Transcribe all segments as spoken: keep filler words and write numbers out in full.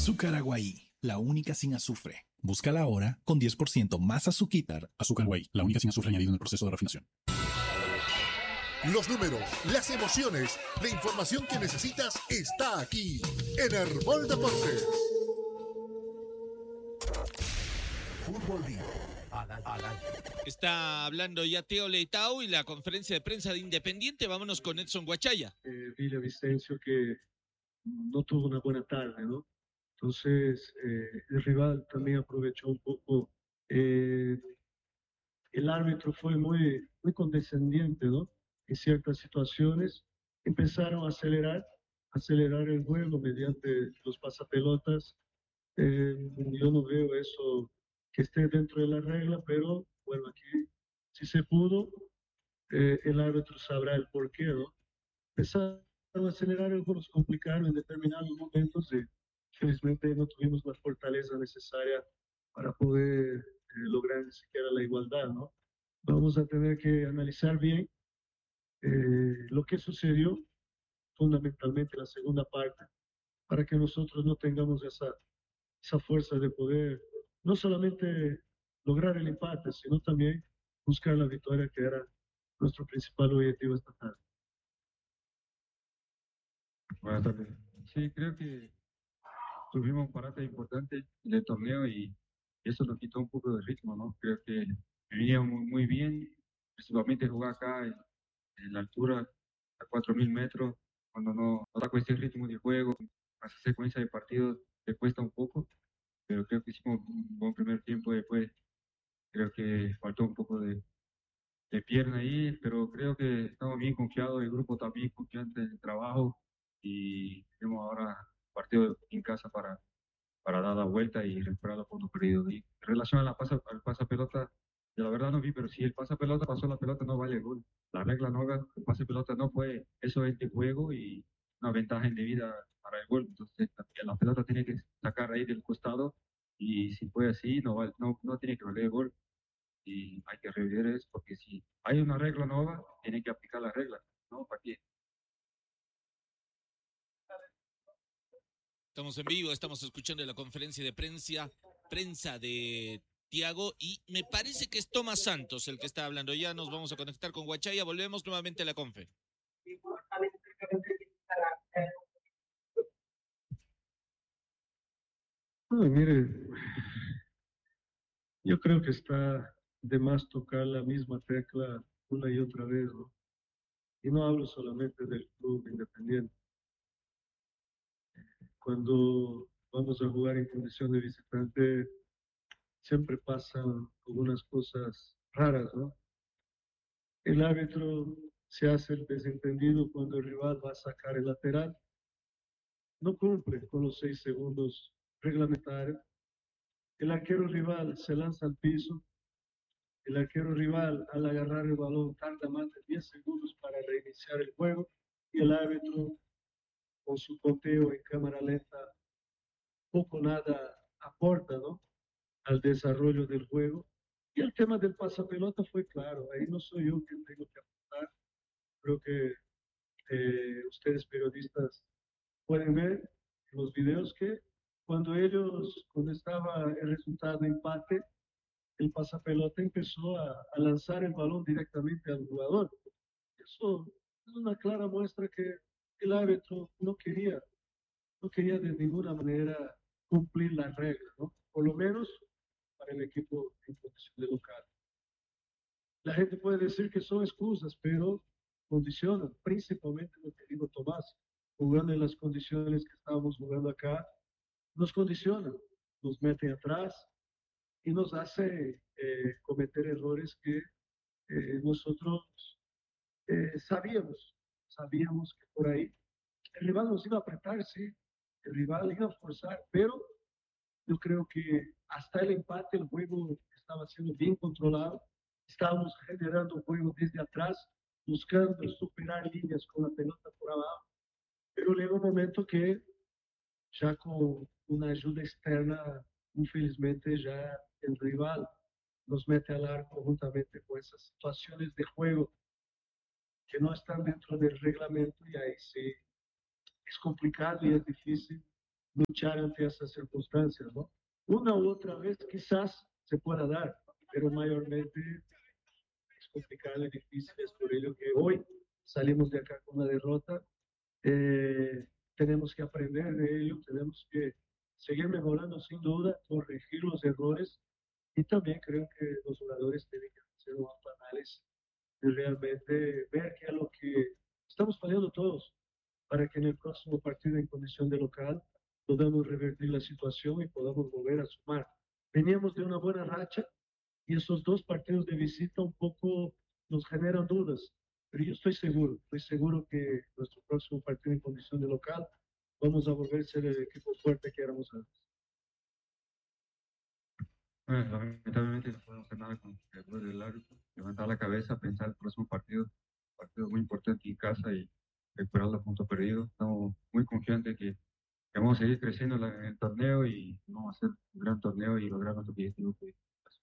Azúcar Aguaí, la única sin azufre. Búscala ahora con diez por ciento más azuquitar. Azúcar Aguaí, la única sin azufre añadido en el proceso de refinación. Los números, las emociones, la información que necesitas está aquí en Herbol Deportes. Fútbol Día. Está hablando ya Teo Leitao y la conferencia de prensa de Independiente. Vámonos con Edson Guachaya. Eh, Villavicencio que no tuvo una buena tarde, ¿no? Entonces, eh, el rival también aprovechó un poco. Eh, el árbitro fue muy, muy condescendiente, ¿no? En ciertas situaciones empezaron a acelerar, acelerar el juego mediante los pasapelotas. Eh, yo no veo eso que esté dentro de la regla, pero bueno, aquí si se pudo, eh, el árbitro sabrá el porqué, ¿no? Empezaron a acelerar el juego, se complicaron en determinados momentos y felizmente no tuvimos la fortaleza necesaria para poder eh, lograr ni siquiera la igualdad, ¿no? Vamos a tener que analizar bien eh, lo que sucedió fundamentalmente en la segunda parte para que nosotros no tengamos esa, esa fuerza de poder no solamente lograr el empate, sino también buscar la victoria, que era nuestro principal objetivo esta tarde. Buenas tardes. Sí, creo que tuvimos un parate importante del torneo y eso nos quitó un poco de ritmo, ¿no? Creo que veníamos muy, muy bien, principalmente jugar acá en, en la altura a cuatro mil metros, cuando no, no da con ese ritmo de juego, esa secuencia de partidos te cuesta un poco, pero creo que hicimos un buen primer tiempo. Después creo que faltó un poco de, de pierna ahí, pero creo que estamos bien confiados, el grupo también confiante en el trabajo y tenemos ahora partido en casa para, para dar la vuelta y recuperar los puntos perdidos. Y en relación a la pasa, al pasa pelota, yo la verdad no vi, pero si el pasa pelota pasó la pelota no vale el gol. La regla no, el pase pelota no fue, eso es de juego y una ventaja indebida para el gol. Entonces la pelota tiene que sacar ahí del costado y si fue así no, vale, no, no tiene que valer el gol. Y hay que revisar eso porque si hay una regla nueva, tiene que aplicar la regla, ¿no? ¿Para qué? Estamos en vivo, estamos escuchando la conferencia de prensa, prensa de Thiago y me parece que es Tomás Santos el que está hablando. Ya nos vamos a conectar con Guachaya, volvemos nuevamente a la confe. No, mire, yo creo que está de más tocar la misma tecla una y otra vez, ¿no? Y no hablo solamente del club Independiente. Cuando vamos a jugar en condición de visitante, siempre pasan algunas cosas raras, ¿no? El árbitro se hace el desentendido cuando el rival va a sacar el lateral, no cumple con los seis segundos reglamentarios, el arquero rival se lanza al piso, el arquero rival al agarrar el balón tarda más de diez segundos para reiniciar el juego y el árbitro con su conteo en cámara lenta poco nada aporta, ¿no?, al desarrollo del juego. Y el tema del pasapelota fue claro, ahí no soy yo quien tengo que aportar. Creo que eh, ustedes periodistas pueden ver en los videos que cuando ellos, cuando estaba el resultado de empate, el pasapelota empezó a, a lanzar el balón directamente al jugador. Eso es una clara muestra que el árbitro no quería, no quería de ninguna manera cumplir la regla, ¿no? Por lo menos para el equipo en condición de local. La gente puede decir que son excusas, pero condicionan, principalmente lo que dijo Tomás, jugando en las condiciones que estábamos jugando acá, nos condicionan, nos meten atrás y nos hace eh, cometer errores que eh, nosotros eh, sabíamos, sabíamos que por ahí el rival nos iba a apretar, sí, el rival iba a forzar, pero yo creo que hasta el empate el juego estaba siendo bien controlado, estábamos generando juego desde atrás, buscando superar líneas con la pelota por abajo, pero llega un momento que ya con una ayuda externa, infelizmente ya el rival nos mete al arco juntamente con esas situaciones de juego que no están dentro del reglamento y ahí sí es complicado y es difícil luchar ante esas circunstancias, ¿no? Una u otra vez quizás se pueda dar, pero mayormente es complicado y difícil. Es por ello que hoy salimos de acá con una derrota. Eh, tenemos que aprender de ello, tenemos que seguir mejorando sin duda, corregir los errores y también creo que los jugadores tienen que hacer un análisis y realmente ver qué es lo que estamos fallando todos para que en el próximo partido en condición de local podamos revertir la situación y podamos volver a sumar. Veníamos de una buena racha y esos dos partidos de visita un poco nos generan dudas, pero yo estoy seguro, estoy seguro que nuestro próximo partido en condición de local vamos a volver a ser el equipo fuerte que éramos antes. Bueno, lamentablemente no podemos hacer nada con el error del árbitro. Levantar la cabeza, pensar el próximo partido, partido muy importante en casa y recuperar los puntos perdidos. Estamos muy confiantes que, que vamos a seguir creciendo en el torneo y vamos a hacer un gran torneo y lograr nuestro objetivo. Que...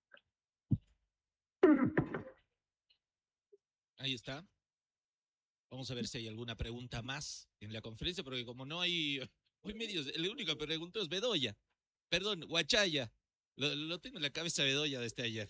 Ahí está. Vamos a ver si hay alguna pregunta más en la conferencia, porque como no hay, hoy medios, el único que preguntó es Bedoya. Perdón, Huachaya. Lo, lo tengo en la cabeza Bedoya desde ayer.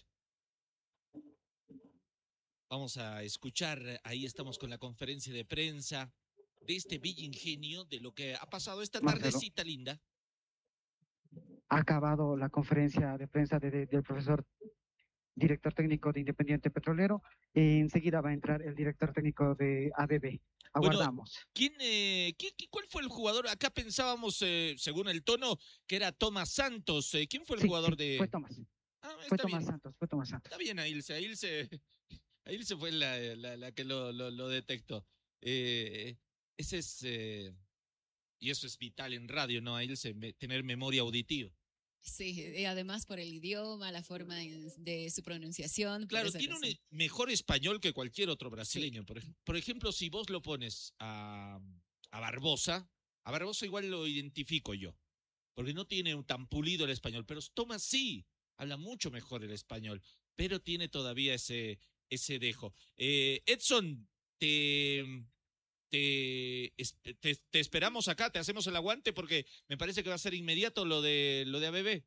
Vamos a escuchar, ahí estamos con la conferencia de prensa de este bello ingenio de lo que ha pasado esta Marcelo, tardecita linda. ha acabado la conferencia de prensa de, de, del profesor director técnico de Independiente Petrolero. Eh, enseguida va a entrar el director técnico de A B B. Aguardamos. Bueno, ¿quién, eh, ¿quién, ¿Cuál fue el jugador? Acá pensábamos, eh, según el tono, que era Tomás Santos. Eh, ¿Quién fue el sí, jugador sí, de...? Fue Tomás. Ah, fue está Tomás bien. Santos, fue Tomás Santos. Está bien, Ailse. Ailse, Ailse fue la, la, la que lo, lo, lo detectó. Eh, ese es... Eh, y eso es vital en radio, ¿no, Ailse? Me, tener memoria auditiva. Sí, y además por el idioma, la forma de, de su pronunciación. Claro, tiene razón. Un mejor español que cualquier otro brasileño. Sí. Por, por ejemplo, si vos lo pones a, a Barbosa, a Barbosa igual lo identifico yo, porque no tiene un tan pulido el español, pero Tomás sí, habla mucho mejor el español, pero tiene todavía ese, ese dejo. Eh, Edson, te... Te, te, te esperamos acá, te hacemos el aguante porque me parece que va a ser inmediato lo de lo de A B B.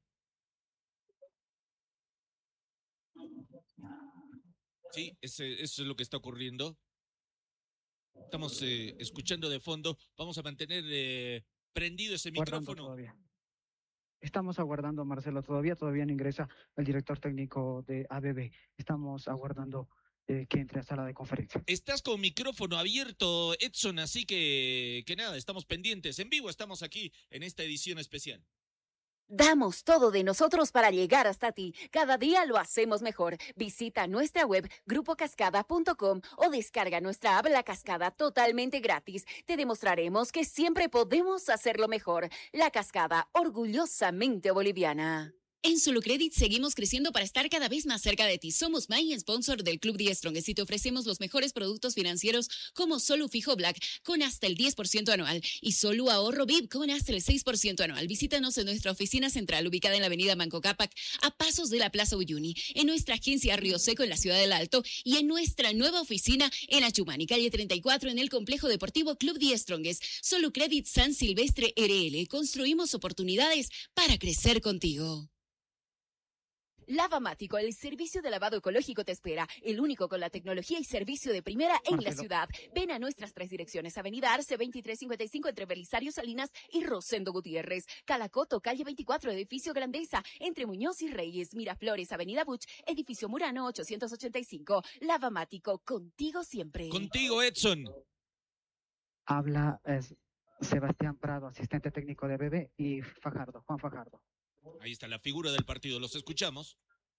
Sí, ese, eso es lo que está ocurriendo. Estamos eh, escuchando de fondo. Vamos a mantener eh, prendido ese Guardando micrófono. Todavía. Estamos aguardando, Marcelo, todavía, todavía no ingresa el director técnico de A B B. Estamos aguardando Eh, que entre a sala de conferencia. Estás con micrófono abierto, Edson, así que, que nada, estamos pendientes. En vivo estamos aquí en esta edición especial. Damos todo de nosotros para llegar hasta ti. Cada día lo hacemos mejor. Visita nuestra web grupo cascada punto com o descarga nuestra app La Cascada totalmente gratis. Te demostraremos que siempre podemos hacerlo mejor. La Cascada, orgullosamente boliviana. En Solucredit seguimos creciendo para estar cada vez más cerca de ti. Somos My Sponsor del Club The Strongest y te ofrecemos los mejores productos financieros como Solu Fijo Black con hasta el diez por ciento anual y Solu Ahorro V I P con hasta el seis por ciento anual. Visítanos en nuestra oficina central ubicada en la avenida Manco Cápac a pasos de la Plaza Uyuni, en nuestra agencia Río Seco en la ciudad del Alto y en nuestra nueva oficina en Achumani, calle treinta y cuatro en el complejo deportivo Club The Strongest. Solucredit San Silvestre R L. Construimos oportunidades para crecer contigo. Lavamático, el servicio de lavado ecológico te espera, el único con la tecnología y servicio de primera en Marcelo. la ciudad. Ven a nuestras tres direcciones, Avenida Arce veintitrés cincuenta y cinco entre Belisario Salinas y Rosendo Gutiérrez, Calacoto, calle veinticuatro, edificio Grandeza, entre Muñoz y Reyes, Miraflores, Avenida Buch, edificio Murano ochocientos ochenta y cinco. Lavamático, contigo siempre. Contigo, Edson. Habla es, Sebastián Prado, asistente técnico de A B B, y Fajardo, Juan Fajardo. Ahí está la figura del partido, los escuchamos.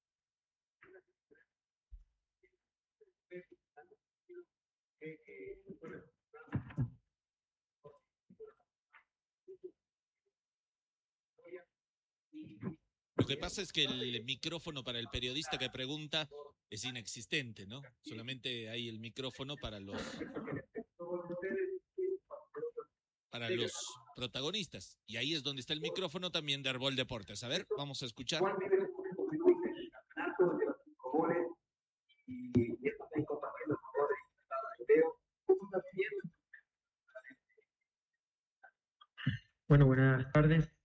Lo que pasa es que el micrófono para el periodista que pregunta es inexistente, ¿no? Solamente hay el micrófono para los para los protagonistas. Y ahí es donde está el micrófono también de Arbol Deportes. A ver, vamos a escuchar. Bueno, Bueno, buenas tardes.